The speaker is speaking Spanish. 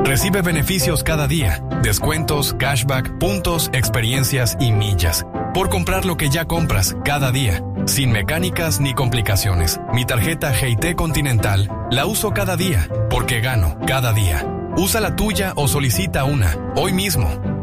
Recibe beneficios cada día, descuentos, cashback, puntos, experiencias y millas. Por comprar lo que ya compras cada día, sin mecánicas ni complicaciones. Mi tarjeta GT Continental la uso cada día, porque gano cada día. Usa la tuya o solicita una, hoy mismo.